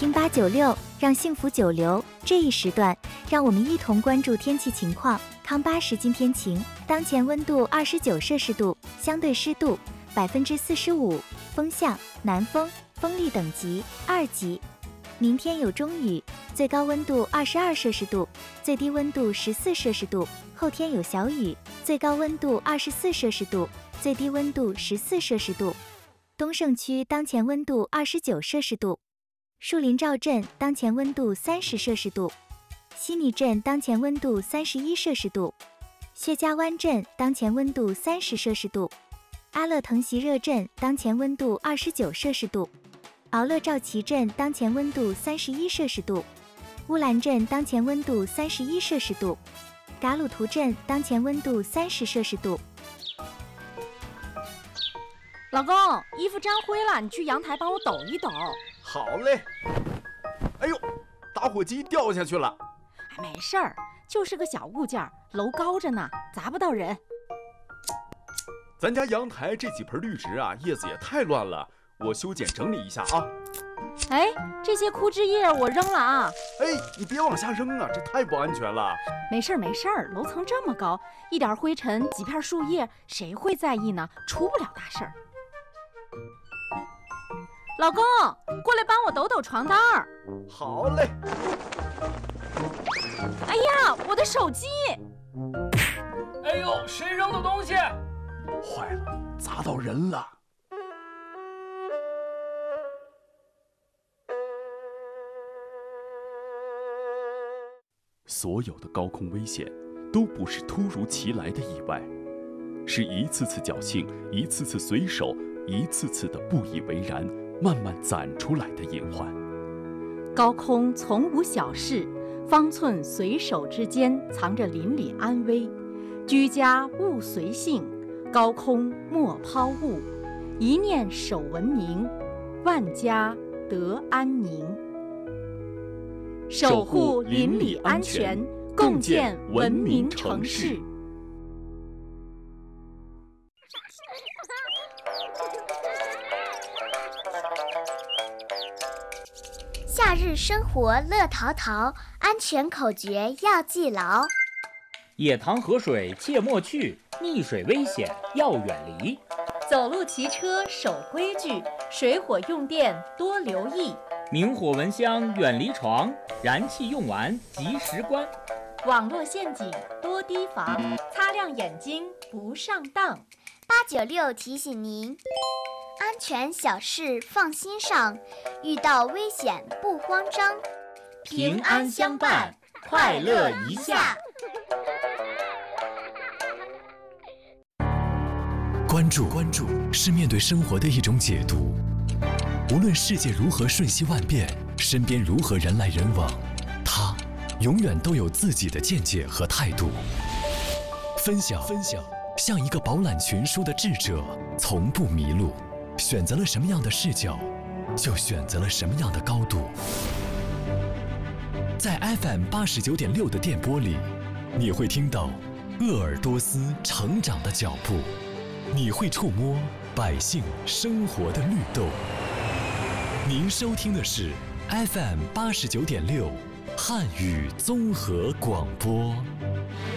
听896，让幸福久留。这一时段，让我们一同关注天气情况。康巴时今天晴，当前温度29摄氏度，相对湿度45%，风向南风，风力等级2级。明天有中雨，最高温度22摄氏度，最低温度14摄氏度。后天有小雨，最高温度24摄氏度，最低温度14摄氏度。东胜区当前温度29摄氏度，树林赵镇当前温度30摄氏度，西拟镇当前温度31摄氏度，薛家湾镇当前温度30摄氏度，阿勒腾席热镇当前温度29摄氏度，敖勒赵旗镇当前温度31摄氏度，乌兰镇当前温度31摄氏度，噶鲁图镇当前温度30摄氏度。 老公，衣服沾灰了，你去阳台帮我抖一抖。 好嘞。哎呦，打火机掉下去了。 没事儿，就是个小物件，楼高着呢，砸不到人。 咱家阳台这几盆绿植啊，叶子也太乱了，我修剪整理一下啊。 哎，这些枯枝叶我扔了啊。 哎，你别往下扔啊，这太不安全了。 没事儿没事儿，楼层这么高，一点灰尘几片树叶，谁会在意呢？出不了大事儿。老公，过来帮我抖抖床单儿。 好嘞。 哎呀，我的手机！ 哎呦，谁扔的东西？ 坏了，砸到人了。所有的高空危险都不是突如其来的意外，是一次次侥幸，一次次随手，一次次的不以为然，慢慢攒出来的隐患。 高空从无小事，方寸随手之间藏着邻里安危。居家勿随性，高空莫抛物，一念守文明，万家得安宁。守护邻里安全，共建文明城市。 夏日生活乐陶陶，安全口诀要记牢。 野塘河水切莫去，溺水危险要远离。 走路骑车守规矩，水火用电多留意。 明火蚊香远离床，燃气用完及时关。 网络陷阱多提防，擦亮眼睛不上当。 896提醒您，安全小事放心上，遇到危险不慌张， 平安相伴，快乐一下。 关注是面对生活的一种解读。无论世界如何瞬息万变，身边如何人来人往，他永远都有自己的见解和态度。分享，像一个饱览群书的智者，从不迷路。选择了什么样的视角，就选择了什么样的高度。在 FM 89.6的电波里，你会听到鄂尔多斯成长的脚步，你会触摸百姓生活的绿豆。您收听的是 FM 89.6汉语综合广播。